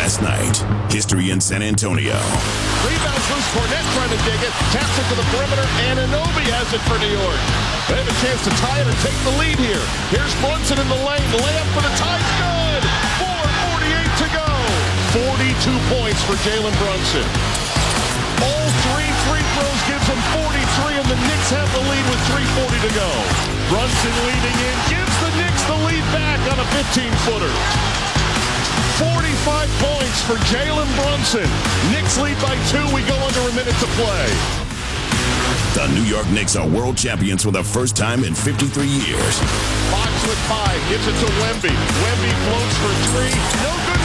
last night. History in San Antonio. Rebounds loose. Cornette trying to dig it. Taps it to the perimeter. Anunoby has it for New York. They have a chance to tie it or take the lead here. Here's Brunson in the lane. The layup for the tie. Good. 4:48 to go. 42 points for Jalen Brunson. All three free throws gives him 43, and the Knicks have the lead with 3:40 to go. Brunson leading in, gives the Knicks the lead back on a 15-footer. 45 points for Jalen Brunson. Knicks lead by 2. We go under a minute to play. The New York Knicks are world champions for the first time in 53 years. Fox with 5, gives it to Wemby. Wemby floats for 3. No good